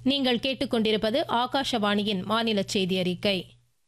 நீங்கள் கேட்டுக்கொண்டிருப்பது ஆகாஷவாணியின் மாநில செய்தி அறிக்கை.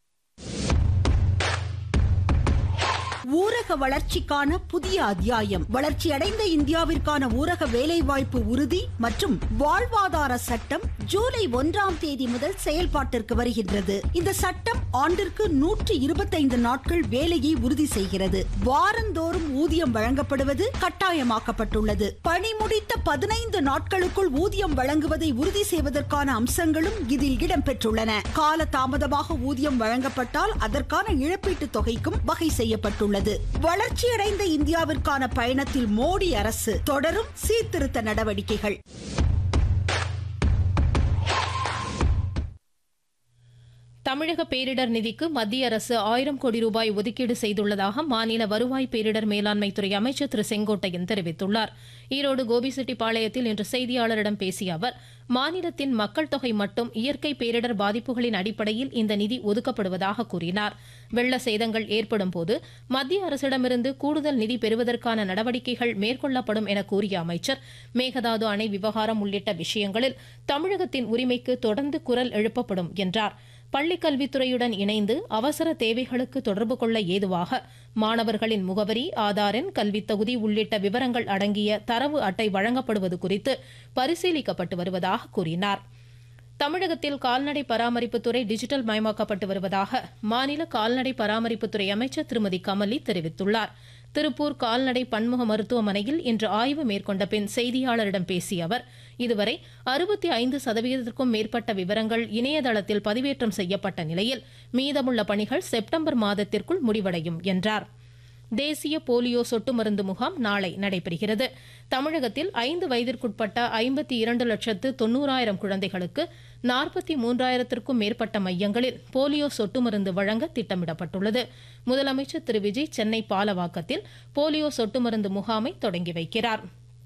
ஊரக வளர்ச்சிக்கான புதிய அத்தியாயம். வளர்ச்சியடைந்த இந்தியாவிற்கான ஊரக வேலைவாய்ப்பு உறுதி மற்றும் வாழ்வாதார சட்டம் ஜூலை 1ஆம் தேதி முதல் செயல்பாட்டிற்கு வருகின்றது. இந்த சட்டம் ஆண்டிற்கு 125 நாட்கள் வேலையை உறுதி செய்கிறது. வாரந்தோறும் ஊதியம் வழங்கப்படுவது கட்டாயமாக்கப்பட்டுள்ளது. பணி முடித்த 15 நாட்களுக்குள் ஊதியம் வழங்குவதை உறுதி செய்வதற்கான அம்சங்களும் இதில் இடம்பெற்றுள்ளன. கால தாமதமாக ஊதியம் வழங்கப்பட்டால் அதற்கான இழப்பீட்டுத் தொகைக்கும் வகை செய்யப்பட்டுள்ளது. வளர்ச்சியடைந்த இந்தியாவிற்கான பயணத்தில் மோடி அரசு தொடரும் சீர்திருத்த நடவடிக்கைகள். தமிழக பேரிடர் நிதிக்கு மத்திய அரசு 1000 கோடி ரூபாய் ஒதுக்கீடு செய்துள்ளதாக மாநில வருவாய் பேரிடர் மேலாண்மை துறை அமைச்சர் திரு செங்கோட்டையன் தெரிவித்துள்ளார். ஈரோடு கோபிசெட்டிப்பாளையத்தில் இன்று செய்தியாளரிடம் பேசிய அவர், மாநிலத்தின் மக்கள் தொகை மட்டும் இயற்கை பேரிடர் பாதிப்புகளின் அடிப்படையில் இந்த நிதி ஒதுக்கப்படுவதாக கூறினார். வெள்ள சேதங்கள் ஏற்படும் போது மத்திய அரசிடமிருந்து கூடுதல் நிதி பெறுவதற்கான நடவடிக்கைகள் மேற்கொள்ளப்படும் என கூறிய அமைச்சர், மேகதாது அணை விவகாரம் உள்ளிட்ட விஷயங்களில் தமிழகத்தின் உரிமைக்கு தொடர்ந்து குரல் எழுப்பப்படும் என்றார். பள்ளிக்கல்வித்துறையுடன் இணைந்து அவசர தேவைகளுக்கு தொடர்பு கொள்ள ஏதுவாக மாணவர்களின் முகவரி, ஆதார் எண், கல்வித் தகுதி உள்ளிட்ட விவரங்கள் அடங்கிய தரவு அட்டை வழங்கப்படுவது குறித்து பரிசீலிக்கப்பட்டு வருவதாக கூறினார். தமிழகத்தில் கால்நடை பராமரிப்புத்துறை டிஜிட்டல் மயமாக்கப்பட்டு வருவதாக மாநில கால்நடை பராமரிப்புத்துறை அமைச்சர் திருமதி கமலி தெரிவித்துள்ளார். திருப்பூர் கால்நடை பன்முக மருத்துவமனையில் இன்று ஆய்வு மேற்கொண்ட பின் செய்தியாளரிடம் பேசிய அவர், இதுவரை 65% மேற்பட்ட விவரங்கள் இணையதளத்தில் பதிவேற்றம் செய்யப்பட்ட நிலையில் மீதமுள்ள பணிகள் செப்டம்பர் மாதத்திற்குள் முடிவடையும் என்றார். தேசிய போலியோ சொட்டு மருந்து முகாம் நாளை நடைபெறுகிறது. தமிழகத்தில் 5 வயதிற்குட்பட்ட 52,90,000 குழந்தைகளுக்கு 43,000க்கும் மேற்பட்ட மையங்களில் போலியோ சொட்டு மருந்து வழங்க திட்டமிடப்பட்டுள்ளது. முதலமைச்சர் திரு விஜய் சென்னை பாலவாக்கத்தில் போலியோ சொட்டு மருந்து முகாமை தொடங்கி வைக்கிறார்.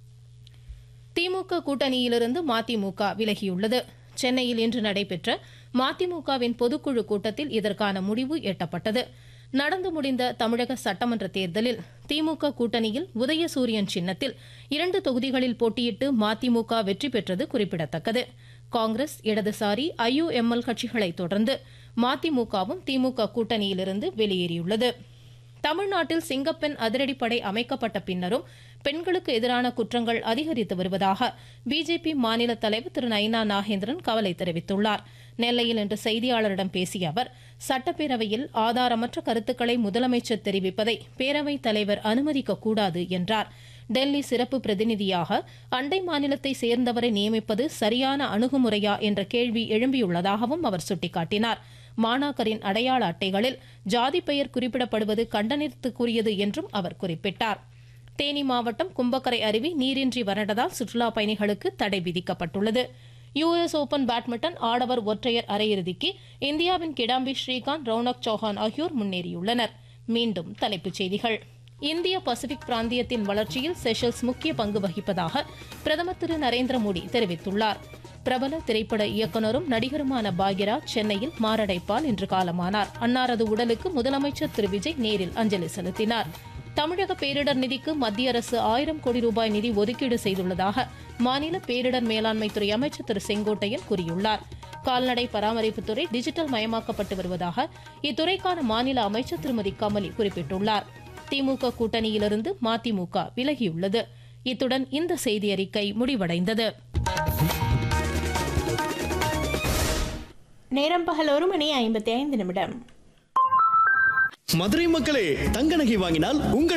திமுக கூட்டணியிலிருந்து மதிமுக விலகியுள்ளது. சென்னையில் இன்று நடைபெற்ற மதிமுகவின் பொதுக்குழு கூட்டத்தில் இதற்கான முடிவு எட்டப்பட்டது. நடந்து முடிந்த தமிழக சட்டமன்ற தேர்தலில் திமுக கூட்டணியில் உதயசூரியன் சின்னத்தில் 2 தொகுதிகளில் போட்டியிட்டு மதிமுக வெற்றி பெற்றது குறிப்பிடத்தக்கது. காங்கிரஸ், இடதுசாரி, IUML கட்சிகளை தொடர்ந்து மதிமுகவும் திமுக கூட்டணியிலிருந்து வெளியேறியுள்ளது. தமிழ்நாட்டில் சிங்கப்பெண் அதிரடிப்படை அமைக்கப்பட்ட பின்னரும் பெண்களுக்கு எதிரான குற்றங்கள் அதிகரித்து வருவதாக பிஜேபி மாநில தலைவர் திரு நயினா நாகேந்திரன் கவலை தெரிவித்துள்ளார். நெல்லையில் இன்று செய்தியாளரிடம் பேசிய அவர், சட்டப்பேரவையில் ஆதாரமற்ற கருத்துக்களை முதலமைச்சர் தெரிவிப்பதை பேரவைத் தலைவர் அனுமதிக்கக்கூடாது என்றார். டெல்லி சிறப்பு பிரதிநிதியாக அண்டை மாநிலத்தை சேர்ந்தவரை நியமிப்பது சரியான அணுகுமுறையா என்ற கேள்வி எழும்பியுள்ளதாகவும் அவர் சுட்டிக்காட்டினார். மாணாக்கரின் அடையாள அட்டைகளில் ஜாதி பெயர் குறிப்பிடப்படுவது கண்டனத்திற்குரியது என்றும் அவர் குறிப்பிட்டார். தேனி மாவட்டம் கும்பக்கரை அருவி நீரின்றி வறண்டதால் சுற்றுலா பயணிகளுக்கு தடை விதிக்கப்பட்டுள்ளது. US ஓபன் பேட்மிண்டன் ஆடவர் ஒற்றையர் அரையிறுதிக்கு இந்தியாவின் கிடாம்பி ஸ்ரீகாந்த், ரௌனக் சௌஹான் ஆகியோர் முன்னேறியுள்ளனர். மீண்டும் தலைப்புச் செய்திகள். இந்திய பசிபிக் பிராந்தியத்தின் வளர்ச்சியில் செஷல்ஸ் முக்கிய பங்கு வகிப்பதாக பிரதமர் திரு நரேந்திர மோடி தெரிவித்துள்ளார். பிரபல திரைப்பட இயக்குநரும் நடிகருமான பாக்யராஜ் சென்னையில் மாரடைப்பால் இன்று காலமானார். அன்னாரது உடலுக்கு முதலமைச்சர் திரு விஜய் நேரில் அஞ்சலி செலுத்தினார். தமிழக பேரிடர் நிதிக்கு மத்திய அரசு 1000 கோடி ரூபாய் நிதி ஒதுக்கீடு செய்துள்ளதாக மாநில பேரிடர் மேலாண்மை துறை அமைச்சர் திரு செங்கோட்டையன் கூறியுள்ளார். கால்நடை பராமரிப்புத்துறை டிஜிட்டல் மயமாக்கப்பட்டு வருவதாக இத்துறைக்கான மாநில அமைச்சர் திருமதி கமலி குறிப்பிட்டுள்ளார். திமுக கூட்டணியிலிருந்து மதிமுக விலகியுள்ளது. இத்துடன் இந்த செய்தி அறிக்கை முடிவடைந்தது. நேரம் பகல் 1:55 மதுரை மக்களே, தங்க நகை வாங்கினால் உங்கள்